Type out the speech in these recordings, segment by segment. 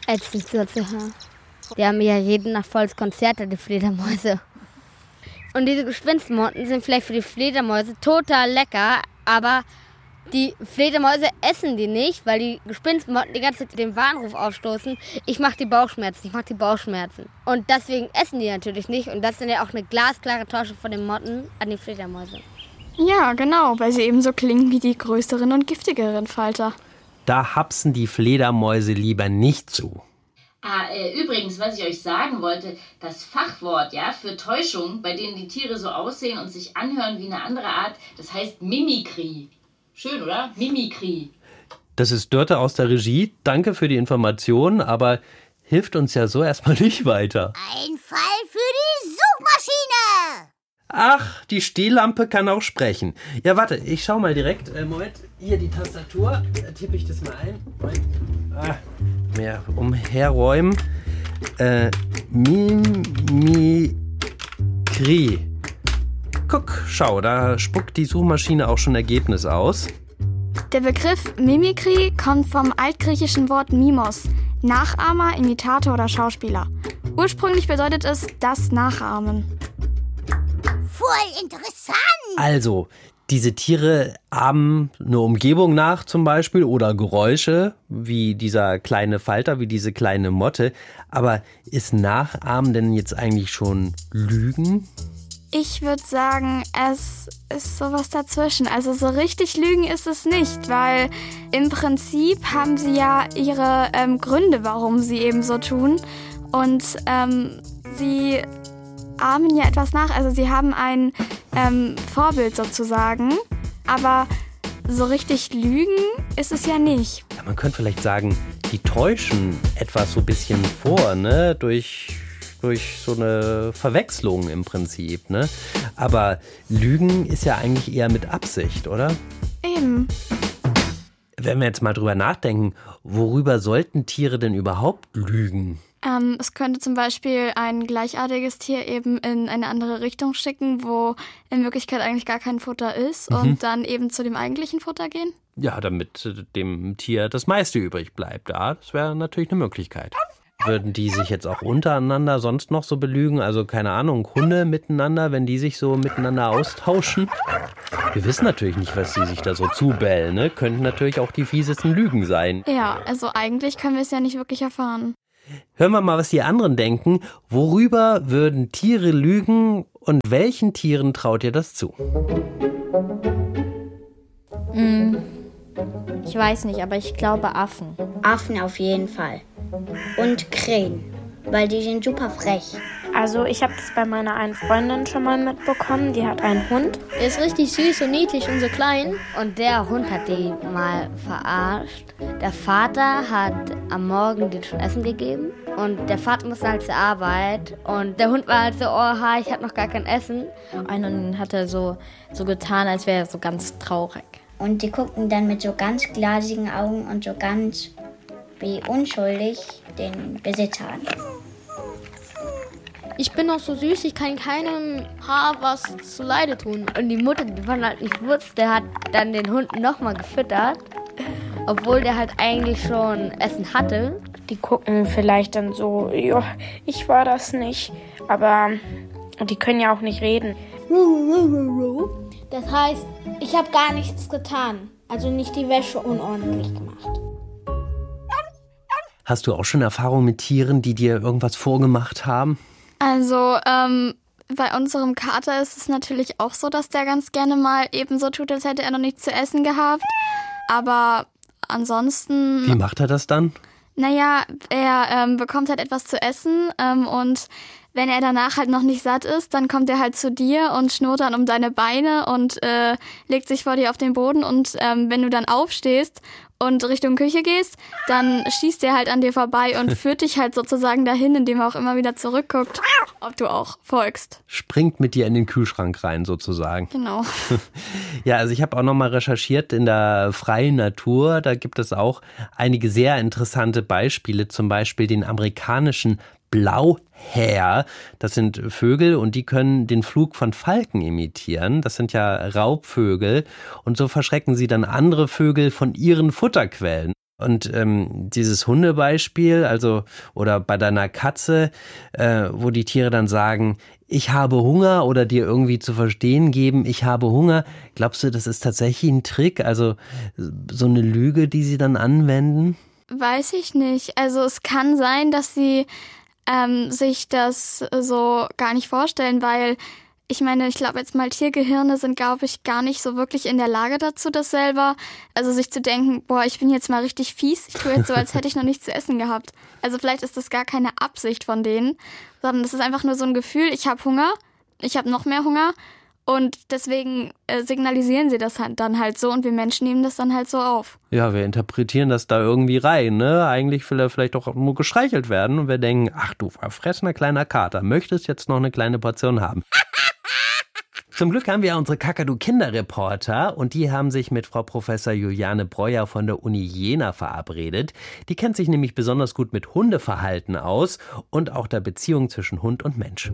ätzend so zu hören. Die haben ja jeden Nacht volles Konzert, die Fledermäuse. Und diese Gespinstmotten sind vielleicht für die Fledermäuse total lecker, aber die Fledermäuse essen die nicht, weil die Gespinstmotten die ganze Zeit den Warnruf aufstoßen. Ich mache die Bauchschmerzen. Und deswegen essen die natürlich nicht. Und das ist ja auch eine glasklare Täuschung von den Motten an die Fledermäuse. Ja, genau, weil sie eben so klingen wie die größeren und giftigeren Falter. Da hapsen die Fledermäuse lieber nicht zu. Übrigens, was ich euch sagen wollte, das Fachwort für Täuschung, bei denen die Tiere so aussehen und sich anhören wie eine andere Art, das heißt Mimikrie. Schön, oder? Mimikrie. Das ist Dörte aus der Regie. Danke für die Information, aber hilft uns ja so erstmal nicht weiter. Ein Fall für die Suchmaschine! Ach, die Stehlampe kann auch sprechen. Ja, warte, ich schau mal direkt. Moment, hier die Tastatur. Da tippe ich das mal ein. Moment. Mehr umherräumen. Mimikrie. Guck, schau, da spuckt die Suchmaschine auch schon Ergebnis aus. Der Begriff Mimikrie kommt vom altgriechischen Wort Mimos, Nachahmer, Imitator oder Schauspieler. Ursprünglich bedeutet es das Nachahmen. Voll interessant! Also, diese Tiere ahmen eine Umgebung nach zum Beispiel oder Geräusche, wie dieser kleine Falter, wie diese kleine Motte. Aber ist Nachahmen denn jetzt eigentlich schon Lügen? Ich würde sagen, es ist sowas dazwischen. Also so richtig Lügen ist es nicht, weil im Prinzip haben sie ja ihre Gründe, warum sie eben so tun. Und sie ahmen ja etwas nach. Also sie haben ein Vorbild sozusagen. Aber so richtig Lügen ist es ja nicht. Ja, man könnte vielleicht sagen, die täuschen etwas so ein bisschen vor, ne? Durch so eine Verwechslung im Prinzip, ne? Aber Lügen ist ja eigentlich eher mit Absicht, oder? Eben. Wenn wir jetzt mal drüber nachdenken, worüber sollten Tiere denn überhaupt lügen? Es könnte zum Beispiel ein gleichartiges Tier eben in eine andere Richtung schicken, wo in Wirklichkeit eigentlich gar kein Futter ist und dann eben zu dem eigentlichen Futter gehen. Ja, damit dem Tier das meiste übrig bleibt. Ja, das wäre natürlich eine Möglichkeit. Würden die sich jetzt auch untereinander sonst noch so belügen? Also keine Ahnung, Hunde miteinander, wenn die sich so miteinander austauschen? Wir wissen natürlich nicht, was sie sich da so zubellen, ne? Könnten natürlich auch die fiesesten Lügen sein. Ja, also eigentlich können wir es ja nicht wirklich erfahren. Hören wir mal, was die anderen denken. Worüber würden Tiere lügen und welchen Tieren traut ihr das zu? Ich weiß nicht, aber ich glaube Affen. Affen auf jeden Fall. Und Krähen, weil die sind super frech. Also ich habe das bei meiner einen Freundin schon mal mitbekommen. Die hat einen Hund. Er ist richtig süß und niedlich und so klein. Und der Hund hat die mal verarscht. Der Vater hat am Morgen denen schon Essen gegeben. Und der Vater musste halt zur Arbeit. Und der Hund war halt so, oha, ich hab noch gar kein Essen. Und dann hat er so getan, als wäre er so ganz traurig. Und die guckten dann mit so ganz glasigen Augen und so ganz wie unschuldig den Besitzer an. Ich bin noch so süß, ich kann keinem Haar was zu Leide tun. Und die Mutter, die von halt nicht wusste, hat dann den Hund nochmal gefüttert. Obwohl der halt eigentlich schon Essen hatte. Die gucken vielleicht dann so, ja, ich war das nicht. Aber die können ja auch nicht reden. Das heißt, ich habe gar nichts getan. Also nicht die Wäsche unordentlich gemacht. Hast du auch schon Erfahrung mit Tieren, die dir irgendwas vorgemacht haben? Also, bei unserem Kater ist es natürlich auch so, dass der ganz gerne mal eben so tut, als hätte er noch nichts zu essen gehabt. Aber ansonsten... Wie macht er das dann? Naja, er bekommt halt etwas zu essen und wenn er danach halt noch nicht satt ist, dann kommt er halt zu dir und schnurrt dann um deine Beine und legt sich vor dir auf den Boden und wenn du dann aufstehst und Richtung Küche gehst, dann schießt er halt an dir vorbei und führt dich halt sozusagen dahin, indem er auch immer wieder zurückguckt, ob du auch folgst. Springt mit dir in den Kühlschrank rein sozusagen. Genau. Ja, also ich habe auch nochmal recherchiert in der freien Natur. Da gibt es auch einige sehr interessante Beispiele, zum Beispiel den amerikanischen Blauhäher. Das sind Vögel und die können den Flug von Falken imitieren. Das sind ja Raubvögel und so verschrecken sie dann andere Vögel von ihren Futterquellen. Und dieses Hundebeispiel, also oder bei deiner Katze, wo die Tiere dann sagen, ich habe Hunger oder dir irgendwie zu verstehen geben, ich habe Hunger. Glaubst du, das ist tatsächlich ein Trick, also so eine Lüge, die sie dann anwenden? Weiß ich nicht. Also es kann sein, dass sie sich das so gar nicht vorstellen, weil ich meine, ich glaube jetzt mal, Tiergehirne sind, glaube ich, gar nicht so wirklich in der Lage dazu, das selber, also sich zu denken, boah, ich bin jetzt mal richtig fies, ich tue jetzt so, als hätte ich noch nichts zu essen gehabt. Also vielleicht ist das gar keine Absicht von denen, sondern das ist einfach nur so ein Gefühl, ich habe Hunger, ich habe noch mehr Hunger und deswegen signalisieren sie das dann halt so und wir Menschen nehmen das dann halt so auf. Ja, wir interpretieren das da irgendwie rein, ne? Eigentlich will er vielleicht auch nur gestreichelt werden und wir denken, ach du verfressener kleiner Kater, möchtest jetzt noch eine kleine Portion haben. Zum Glück haben wir unsere Kakadu-Kinderreporter und die haben sich mit Frau Professor Juliane Breuer von der Uni Jena verabredet. Die kennt sich nämlich besonders gut mit Hundeverhalten aus und auch der Beziehung zwischen Hund und Mensch.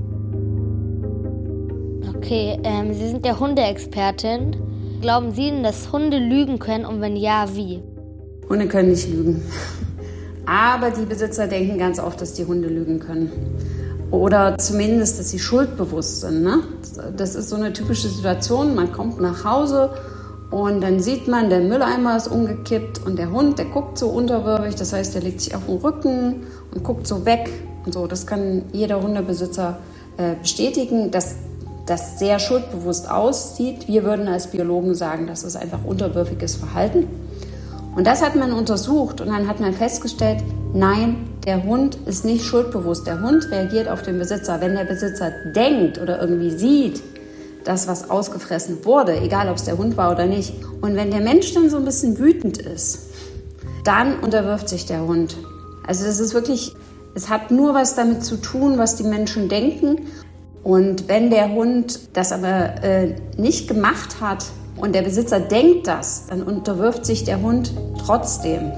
Okay, Sie sind ja Hundeexpertin. Glauben Sie denn, dass Hunde lügen können und wenn ja, wie? Hunde können nicht lügen. Aber die Besitzer denken ganz oft, dass die Hunde lügen können. Oder zumindest, dass sie schuldbewusst sind. Ne? Das ist so eine typische Situation. Man kommt nach Hause und dann sieht man, der Mülleimer ist umgekippt und der Hund, der guckt so unterwürfig. Das heißt, der legt sich auf den Rücken und guckt so weg. Und so. Das kann jeder Hundebesitzer bestätigen, dass das sehr schuldbewusst aussieht. Wir würden als Biologen sagen, das ist einfach unterwürfiges Verhalten. Und das hat man untersucht und dann hat man festgestellt, nein, der Hund ist nicht schuldbewusst. Der Hund reagiert auf den Besitzer. Wenn der Besitzer denkt oder irgendwie sieht, dass was ausgefressen wurde, egal ob es der Hund war oder nicht. Und wenn der Mensch dann so ein bisschen wütend ist, dann unterwirft sich der Hund. Also das ist wirklich, es hat nur was damit zu tun, was die Menschen denken. Und wenn der Hund das aber nicht gemacht hat und der Besitzer denkt das, dann unterwirft sich der Hund trotzdem.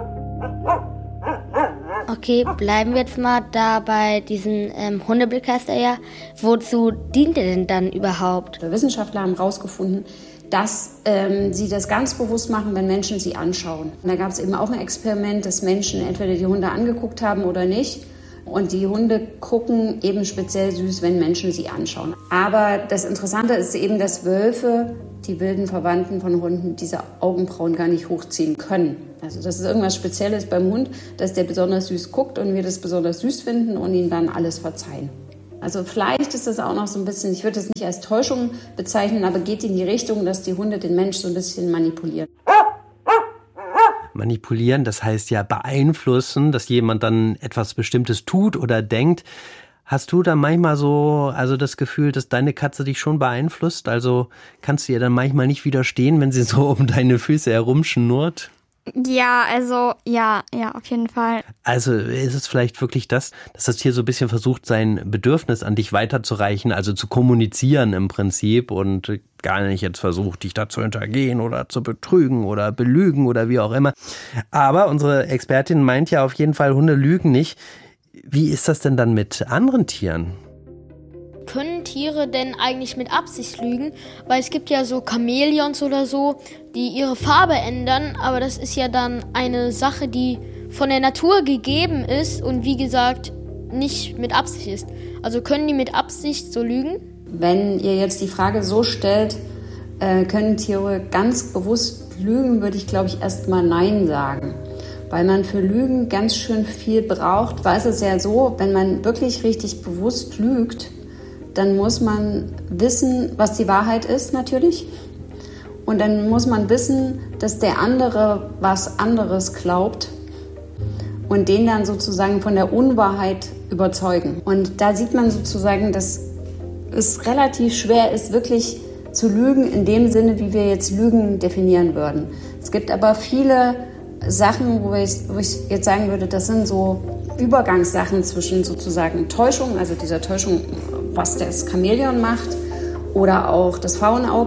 Okay, bleiben wir jetzt mal da bei diesem Hundeblick, heißt er ja. Wozu dient er denn dann überhaupt? Wissenschaftler haben herausgefunden, dass sie das ganz bewusst machen, wenn Menschen sie anschauen. Und da gab es eben auch ein Experiment, dass Menschen entweder die Hunde angeguckt haben oder nicht. Und die Hunde gucken eben speziell süß, wenn Menschen sie anschauen. Aber das Interessante ist eben, dass Wölfe, die wilden Verwandten von Hunden, diese Augenbrauen gar nicht hochziehen können. Also das ist irgendwas Spezielles beim Hund, dass der besonders süß guckt und wir das besonders süß finden und ihm dann alles verzeihen. Also vielleicht ist das auch noch so ein bisschen, ich würde es nicht als Täuschung bezeichnen, aber geht in die Richtung, dass die Hunde den Mensch so ein bisschen manipulieren. Manipulieren, das heißt ja beeinflussen, dass jemand dann etwas Bestimmtes tut oder denkt. Hast du dann manchmal so, also das Gefühl, dass deine Katze dich schon beeinflusst? Also kannst du ihr dann manchmal nicht widerstehen, wenn sie so um deine Füße herumschnurrt? Ja, also, ja, auf jeden Fall. Also ist es vielleicht wirklich das, dass das Tier so ein bisschen versucht, sein Bedürfnis an dich weiterzureichen, also zu kommunizieren im Prinzip und gar nicht jetzt versucht, dich da zu hintergehen oder zu betrügen oder belügen oder wie auch immer. Aber unsere Expertin meint ja auf jeden Fall, Hunde lügen nicht. Wie ist das denn dann mit anderen Tieren? Können Tiere denn eigentlich mit Absicht lügen? Weil es gibt ja so Chamäleons oder so, die ihre Farbe ändern, aber das ist ja dann eine Sache, die von der Natur gegeben ist und wie gesagt nicht mit Absicht ist. Also können die mit Absicht so lügen? Wenn ihr jetzt die Frage so stellt, können Tiere ganz bewusst lügen, würde ich glaube ich erstmal Nein sagen. Weil man für Lügen ganz schön viel braucht. Weil es ist ja so, wenn man wirklich richtig bewusst lügt, dann muss man wissen, was die Wahrheit ist natürlich. Und dann muss man wissen, dass der andere was anderes glaubt und den dann sozusagen von der Unwahrheit überzeugen. Und da sieht man sozusagen, dass es relativ schwer ist, wirklich zu lügen in dem Sinne, wie wir jetzt Lügen definieren würden. Es gibt aber viele Sachen, wo ich jetzt sagen würde, das sind so Übergangssachen zwischen sozusagen Täuschung, also dieser Täuschung, was das Chamäleon macht, oder auch das Faunauge.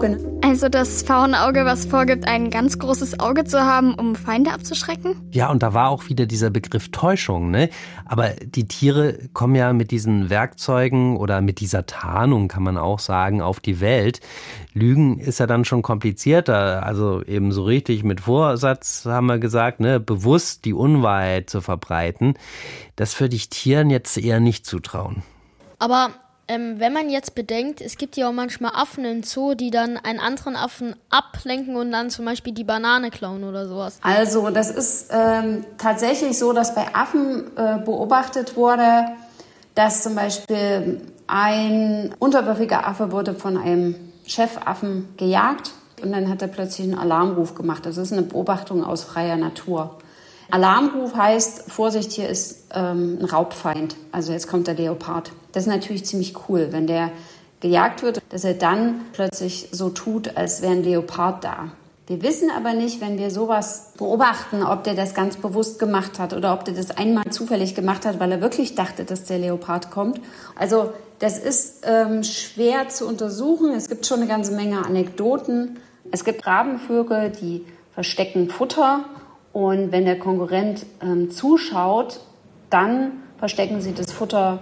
Also das Faunauge, was vorgibt, ein ganz großes Auge zu haben, um Feinde abzuschrecken? Ja, und da war auch wieder dieser Begriff Täuschung, ne? Aber die Tiere kommen ja mit diesen Werkzeugen oder mit dieser Tarnung, kann man auch sagen, auf die Welt. Lügen ist ja dann schon komplizierter, also eben so richtig mit Vorsatz, haben wir gesagt, ne? Bewusst die Unwahrheit zu verbreiten. Das würde ich Tieren jetzt eher nicht zutrauen. Aber wenn man jetzt bedenkt, es gibt ja auch manchmal Affen im Zoo, die dann einen anderen Affen ablenken und dann zum Beispiel die Banane klauen oder sowas. Also das ist tatsächlich so, dass bei Affen beobachtet wurde, dass zum Beispiel ein unterwürfiger Affe wurde von einem Chefaffen gejagt und dann hat er plötzlich einen Alarmruf gemacht. Das ist eine Beobachtung aus freier Natur. Alarmruf heißt, Vorsicht, hier ist ein Raubfeind, also jetzt kommt der Leopard. Das ist natürlich ziemlich cool, wenn der gejagt wird, dass er dann plötzlich so tut, als wäre ein Leopard da. Wir wissen aber nicht, wenn wir sowas beobachten, ob der das ganz bewusst gemacht hat oder ob der das einmal zufällig gemacht hat, weil er wirklich dachte, dass der Leopard kommt. Also das ist schwer zu untersuchen. Es gibt schon eine ganze Menge Anekdoten. Es gibt Rabenvögel, die verstecken Futter. Und wenn der Konkurrent zuschaut, dann verstecken sie das Futter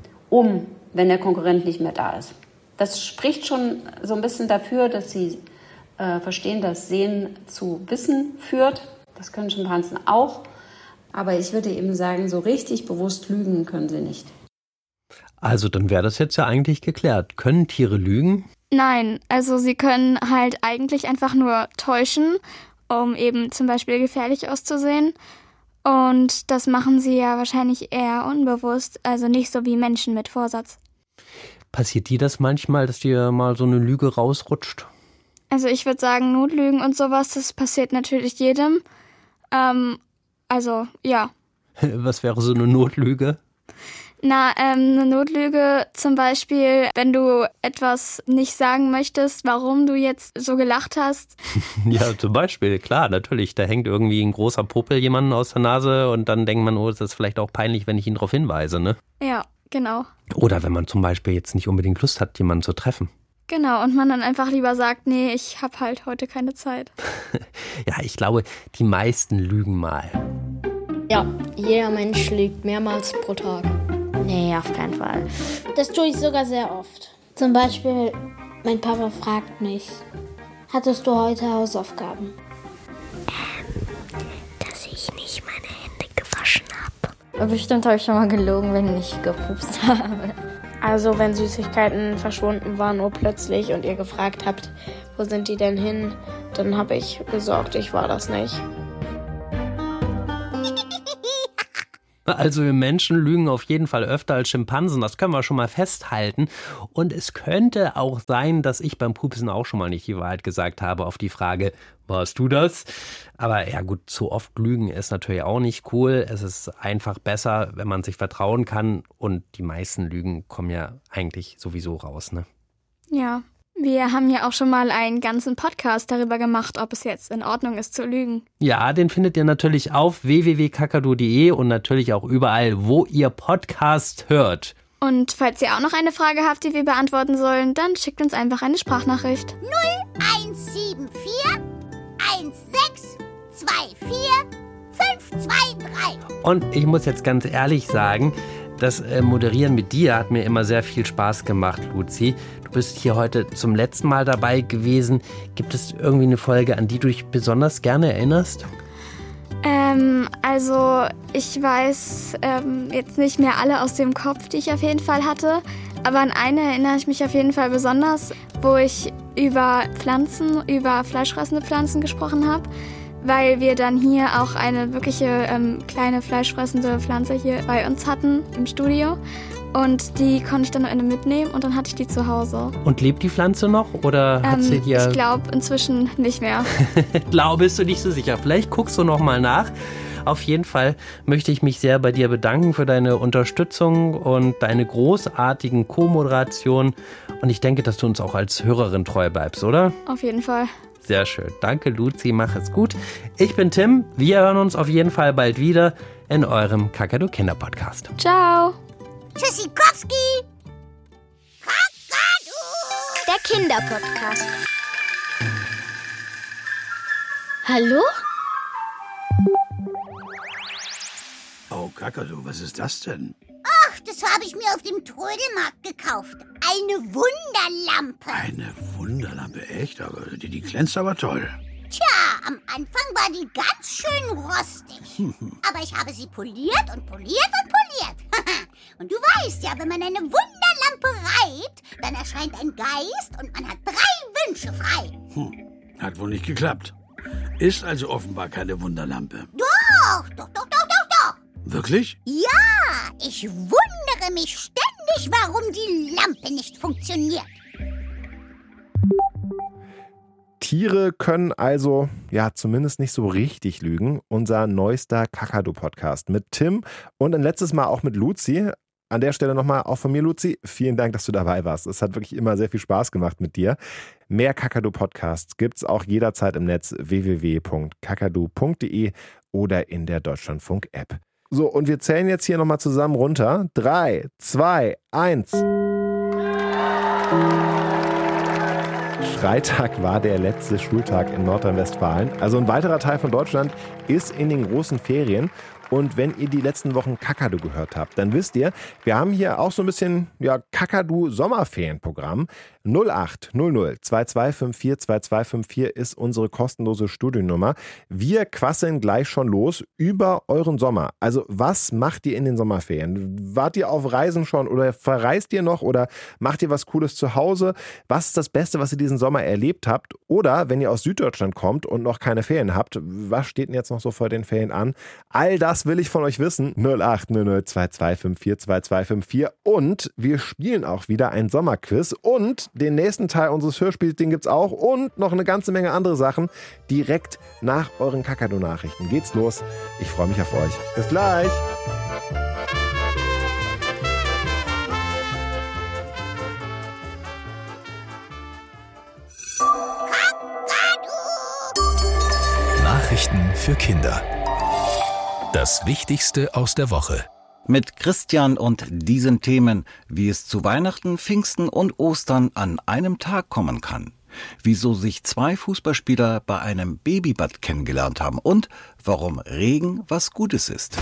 wenn der Konkurrent nicht mehr da ist. Das spricht schon so ein bisschen dafür, dass sie verstehen, dass Sehen zu Wissen führt. Das können Schimpansen auch. Aber ich würde eben sagen, so richtig bewusst lügen können sie nicht. Also dann wäre das jetzt ja eigentlich geklärt. Können Tiere lügen? Nein, also sie können halt eigentlich einfach nur täuschen, um eben zum Beispiel gefährlich auszusehen. Und das machen sie ja wahrscheinlich eher unbewusst, also nicht so wie Menschen mit Vorsatz. Passiert dir das manchmal, dass dir mal so eine Lüge rausrutscht? Also ich würde sagen, Notlügen und sowas, das passiert natürlich jedem. Also, ja. Was wäre so eine Notlüge? Eine Notlüge zum Beispiel, wenn du etwas nicht sagen möchtest, warum du jetzt so gelacht hast. Ja, zum Beispiel, klar, natürlich. Da hängt irgendwie ein großer Popel jemanden aus der Nase und dann denkt man, oh, das ist vielleicht auch peinlich, wenn ich ihn darauf hinweise, ne? Ja, genau. Oder wenn man zum Beispiel jetzt nicht unbedingt Lust hat, jemanden zu treffen. Genau, und man dann einfach lieber sagt, nee, ich habe halt heute keine Zeit. Ja, ich glaube, die meisten lügen mal. Ja, jeder Mensch lügt mehrmals pro Tag. Nee, auf keinen Fall. Das tue ich sogar sehr oft. Zum Beispiel, mein Papa fragt mich, hattest du heute Hausaufgaben? Dass ich nicht meine Hände gewaschen habe. Bestimmt habe ich schon mal gelogen, wenn ich gepupst habe. Also wenn Süßigkeiten verschwunden waren urplötzlich und ihr gefragt habt, wo sind die denn hin, dann habe ich gesagt, ich war das nicht. Also wir Menschen lügen auf jeden Fall öfter als Schimpansen, das können wir schon mal festhalten. Und es könnte auch sein, dass ich beim Pupsen auch schon mal nicht die Wahrheit gesagt habe auf die Frage, warst du das? Aber ja gut, zu oft lügen ist natürlich auch nicht cool. Es ist einfach besser, wenn man sich vertrauen kann. Und die meisten Lügen kommen ja eigentlich sowieso raus, ne? Ja, wir haben ja auch schon mal einen ganzen Podcast darüber gemacht, ob es jetzt in Ordnung ist zu lügen. Ja, den findet ihr natürlich auf www.kakadu.de und natürlich auch überall, wo ihr Podcast hört. Und falls ihr auch noch eine Frage habt, die wir beantworten sollen, dann schickt uns einfach eine Sprachnachricht. 0174 1624 523. Und ich muss jetzt ganz ehrlich sagen, das Moderieren mit dir hat mir immer sehr viel Spaß gemacht, Luzi. Du bist hier heute zum letzten Mal dabei gewesen. Gibt es irgendwie eine Folge, an die du dich besonders gerne erinnerst? Also ich weiß jetzt nicht mehr alle aus dem Kopf, die ich auf jeden Fall hatte. Aber an eine erinnere ich mich auf jeden Fall besonders, wo ich über Pflanzen, über fleischfressende Pflanzen gesprochen habe. Weil wir dann hier auch eine wirkliche kleine fleischfressende Pflanze hier bei uns hatten im Studio. Und die konnte ich dann am Ende mitnehmen und dann hatte ich die zu Hause. Und lebt die Pflanze noch oder hat sie dir... Ich glaube inzwischen nicht mehr. Bist du nicht so sicher? Vielleicht guckst du noch mal nach. Auf jeden Fall möchte ich mich sehr bei dir bedanken für deine Unterstützung und deine großartigen Co-Moderationen. Und ich denke, dass du uns auch als Hörerin treu bleibst, oder? Auf jeden Fall. Sehr schön. Danke, Luzi. Mach es gut. Ich bin Tim. Wir hören uns auf jeden Fall bald wieder in eurem Kakadu Kinder Podcast. Ciao. Tschüssikowski. Kakadu. Der Kinderpodcast. Hallo? Oh, Kakadu, was ist das denn? Ach, das habe ich mir auf dem Trödelmarkt gekauft. Eine Wunderlampe. Eine Wunderlampe, echt? Aber die glänzt aber toll. Tja, am Anfang war die ganz schön rostig. Aber ich habe sie poliert und poliert und poliert. Und du weißt ja, wenn man eine Wunderlampe reibt, dann erscheint ein Geist und man hat 3 Wünsche frei. Hat wohl nicht geklappt. Ist also offenbar keine Wunderlampe. Doch. Wirklich? Ja, ich wundere mich ständig, warum die Lampe nicht funktioniert. Tiere können also, ja, zumindest nicht so richtig lügen. Unser neuester Kakadu-Podcast mit Tim und ein letztes Mal auch mit Luzi. An der Stelle nochmal auch von mir, Luzi, vielen Dank, dass du dabei warst. Es hat wirklich immer sehr viel Spaß gemacht mit dir. Mehr Kakadu-Podcasts gibt's auch jederzeit im Netz www.kakadu.de oder in der Deutschlandfunk-App. So, und wir zählen jetzt hier nochmal zusammen runter. 3, 2, 1. Freitag war der letzte Schultag in Nordrhein-Westfalen. Also ein weiterer Teil von Deutschland ist in den großen Ferien. Und wenn ihr die letzten Wochen Kakadu gehört habt, dann wisst ihr, wir haben hier auch so ein bisschen Kakadu-Sommerferienprogramm. 0800 2254 2254 ist unsere kostenlose Studiennummer. Wir quasseln gleich schon los über euren Sommer. Also was macht ihr in den Sommerferien? Wart ihr auf Reisen schon oder verreist ihr noch oder macht ihr was Cooles zu Hause? Was ist das Beste, was ihr diesen Sommer erlebt habt? Oder wenn ihr aus Süddeutschland kommt und noch keine Ferien habt, was steht denn jetzt noch so vor den Ferien an? All das will ich von euch wissen. 0800 2254 2254 und wir spielen auch wieder ein Sommerquiz und den nächsten Teil unseres Hörspiels, den gibt's auch und noch eine ganze Menge andere Sachen. Direkt nach euren Kakadu-Nachrichten geht's los. Ich freue mich auf euch. Bis gleich. Nachrichten für Kinder. Das Wichtigste aus der Woche. Mit Christian und diesen Themen, wie es zu Weihnachten, Pfingsten und Ostern an einem Tag kommen kann. Wieso sich 2 Fußballspieler bei einem Babybad kennengelernt haben und warum Regen was Gutes ist.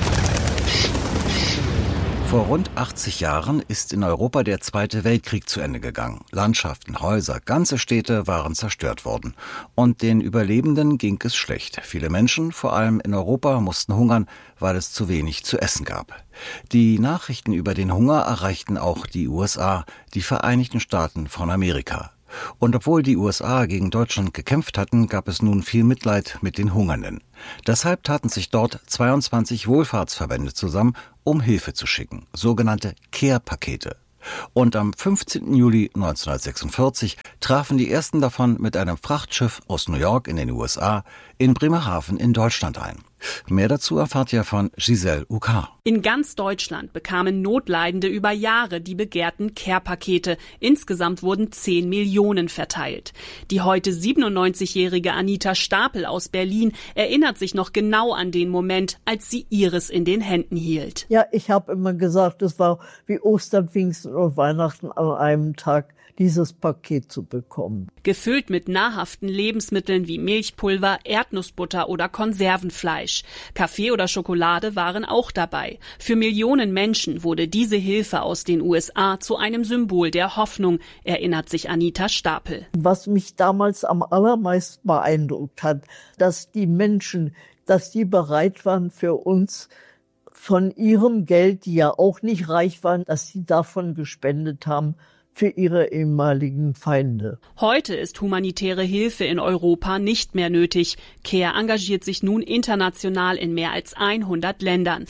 Vor rund 80 Jahren ist in Europa der Zweite Weltkrieg zu Ende gegangen. Landschaften, Häuser, ganze Städte waren zerstört worden. Und den Überlebenden ging es schlecht. Viele Menschen, vor allem in Europa, mussten hungern, weil es zu wenig zu essen gab. Die Nachrichten über den Hunger erreichten auch die USA, die Vereinigten Staaten von Amerika. Und obwohl die USA gegen Deutschland gekämpft hatten, gab es nun viel Mitleid mit den Hungernden. Deshalb taten sich dort 22 Wohlfahrtsverbände zusammen, um Hilfe zu schicken, sogenannte Care-Pakete. Und am 15. Juli 1946 trafen die ersten davon mit einem Frachtschiff aus New York in den USA in Bremerhaven in Deutschland ein. Mehr dazu erfahrt ihr von Giselle Ucar. In ganz Deutschland bekamen Notleidende über Jahre die begehrten Care-Pakete. Insgesamt wurden 10 Millionen verteilt. Die heute 97-jährige Anita Stapel aus Berlin erinnert sich noch genau an den Moment, als sie ihres in den Händen hielt. Ja, ich habe immer gesagt, es war wie Ostern, Pfingsten und Weihnachten an einem Tag, dieses Paket zu bekommen. Gefüllt mit nahrhaften Lebensmitteln wie Milchpulver, Erdnussbutter oder Konservenfleisch. Kaffee oder Schokolade waren auch dabei. Für Millionen Menschen wurde diese Hilfe aus den USA zu einem Symbol der Hoffnung, erinnert sich Anita Stapel. Was mich damals am allermeisten beeindruckt hat, dass die Menschen, dass die bereit waren für uns von ihrem Geld, die ja auch nicht reich waren, dass sie davon gespendet haben, für ihre ehemaligen Feinde. Heute ist humanitäre Hilfe in Europa nicht mehr nötig. CARE engagiert sich nun international in mehr als 100 Ländern.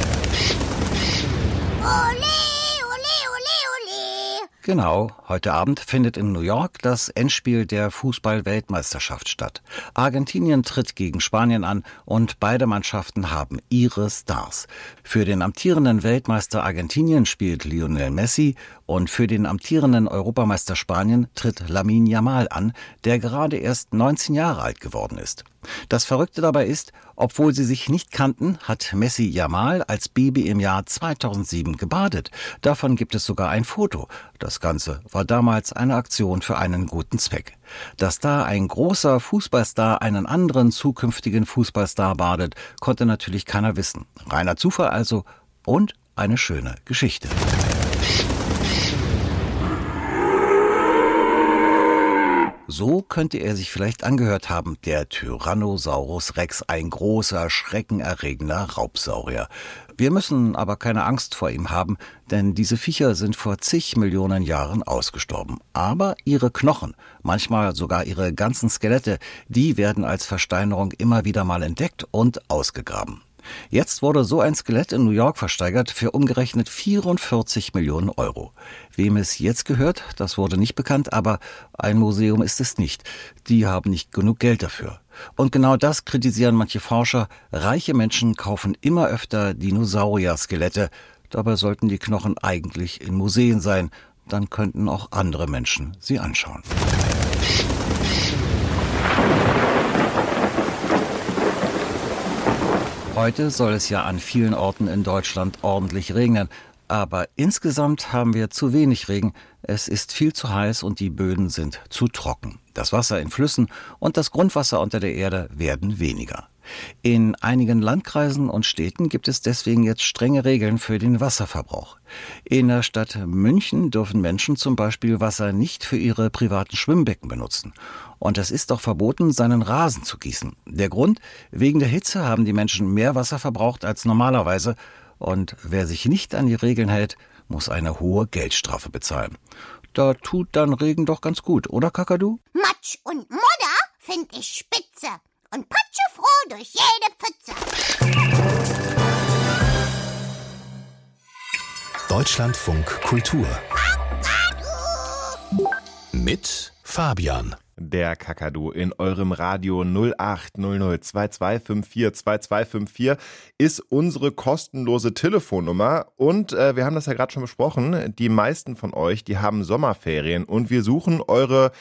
Genau, heute Abend findet in New York das Endspiel der Fußball-Weltmeisterschaft statt. Argentinien tritt gegen Spanien an und beide Mannschaften haben ihre Stars. Für den amtierenden Weltmeister Argentinien spielt Lionel Messi Und für den amtierenden Europameister Spanien tritt Lamine Yamal an, der gerade erst 19 Jahre alt geworden ist. Das Verrückte dabei ist, obwohl sie sich nicht kannten, hat Messi Yamal als Baby im Jahr 2007 gebadet. Davon gibt es sogar ein Foto. Das Ganze war damals eine Aktion für einen guten Zweck. Dass da ein großer Fußballstar einen anderen zukünftigen Fußballstar badet, konnte natürlich keiner wissen. Reiner Zufall also und eine schöne Geschichte. So könnte er sich vielleicht angehört haben, der Tyrannosaurus Rex, ein großer, schreckenerregender Raubsaurier. Wir müssen aber keine Angst vor ihm haben, denn diese Viecher sind vor zig Millionen Jahren ausgestorben. Aber ihre Knochen, manchmal sogar ihre ganzen Skelette, die werden als Versteinerung immer wieder mal entdeckt und ausgegraben. Jetzt wurde so ein Skelett in New York versteigert für umgerechnet 44 Millionen Euro. Wem es jetzt gehört, das wurde nicht bekannt, aber ein Museum ist es nicht. Die haben nicht genug Geld dafür. Und genau das kritisieren manche Forscher. Reiche Menschen kaufen immer öfter Dinosaurier-Skelette. Dabei sollten die Knochen eigentlich in Museen sein. Dann könnten auch andere Menschen sie anschauen. Heute soll es ja an vielen Orten in Deutschland ordentlich regnen. Aber insgesamt haben wir zu wenig Regen. Es ist viel zu heiß und die Böden sind zu trocken. Das Wasser in Flüssen und das Grundwasser unter der Erde werden weniger. In einigen Landkreisen und Städten gibt es deswegen jetzt strenge Regeln für den Wasserverbrauch. In der Stadt München dürfen Menschen zum Beispiel Wasser nicht für ihre privaten Schwimmbecken benutzen. Und es ist auch verboten, seinen Rasen zu gießen. Der Grund? Wegen der Hitze haben die Menschen mehr Wasser verbraucht als normalerweise. Und wer sich nicht an die Regeln hält, muss eine hohe Geldstrafe bezahlen. Da tut dann Regen doch ganz gut, oder Kakadu? Matsch und Modder find ich spitze und patsche froh durch jede Pfütze. Deutschlandfunk Kultur mit Fabian. Der Kakadu in eurem Radio 0800 2254 2254 ist unsere kostenlose Telefonnummer. Und wir haben das ja gerade schon besprochen, die meisten von euch, die haben Sommerferien und wir suchen eure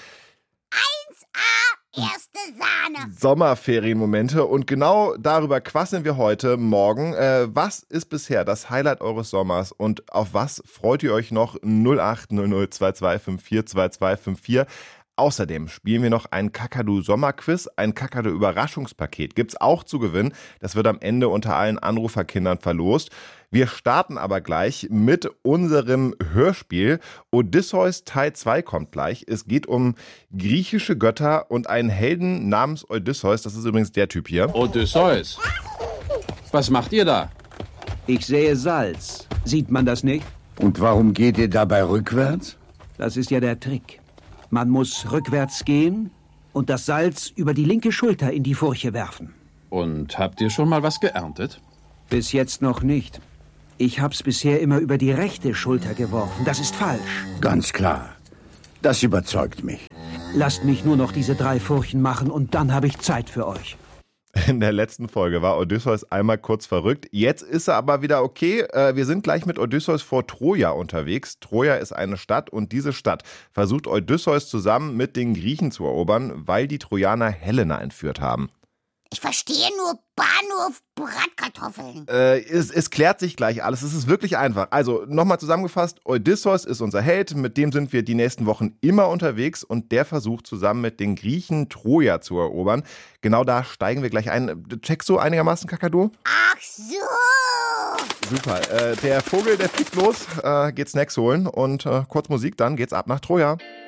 1A erste Sahne Sommerferienmomente und genau darüber quasseln wir heute Morgen. Was ist bisher das Highlight eures Sommers und auf was freut ihr euch noch? 0800 2254 2254. Außerdem spielen wir noch ein Kakadu-Sommerquiz, ein Kakadu-Überraschungspaket. Gibt's auch zu gewinnen. Das wird am Ende unter allen Anruferkindern verlost. Wir starten aber gleich mit unserem Hörspiel. Odysseus Teil 2 kommt gleich. Es geht um griechische Götter und einen Helden namens Odysseus. Das ist übrigens der Typ hier. Odysseus, was macht ihr da? Ich sähe Salz. Sieht man das nicht? Und warum geht ihr dabei rückwärts? Das ist ja der Trick. Man muss rückwärts gehen und das Salz über die linke Schulter in die Furche werfen. Und habt ihr schon mal was geerntet? Bis jetzt noch nicht. Ich hab's bisher immer über die rechte Schulter geworfen. Das ist falsch. Ganz klar. Das überzeugt mich. Lasst mich nur noch diese 3 Furchen machen und dann habe ich Zeit für euch. In der letzten Folge war Odysseus einmal kurz verrückt. Jetzt ist er aber wieder okay. Wir sind gleich mit Odysseus vor Troja unterwegs. Troja ist eine Stadt und diese Stadt versucht Odysseus zusammen mit den Griechen zu erobern, weil die Trojaner Helena entführt haben. Ich verstehe nur Bahnhof Bratkartoffeln. Es klärt sich gleich alles. Es ist wirklich einfach. Also nochmal zusammengefasst, Odysseus ist unser Held. Mit dem sind wir die nächsten Wochen immer unterwegs und der versucht zusammen mit den Griechen Troja zu erobern. Genau da steigen wir gleich ein. Checkst du einigermaßen, Kakadu? Ach so. Super. Der Vogel, der fliegt los, geht Snacks holen und kurz Musik, dann geht's ab nach Troja.